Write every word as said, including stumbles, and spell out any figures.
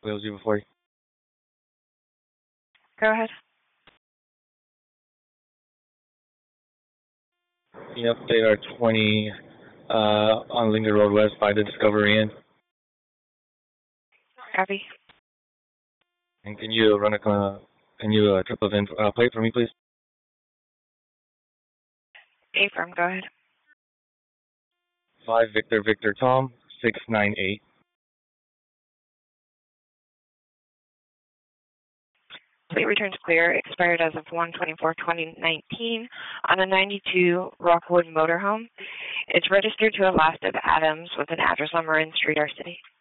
Wales zero forty. Go ahead. Can you update our twenty uh, on Linger Road West by the Discovery Inn? Copy. And can you run a uh, can you uh, triple in uh, plate for me, please? A-firm, go ahead. Five Victor Victor Tom six nine eight. Plate returns clear, expired as of one twenty-four twenty nineteen on a ninety-two Rockwood motorhome. It's registered to a last of Adams with an address on Marin Street, our city.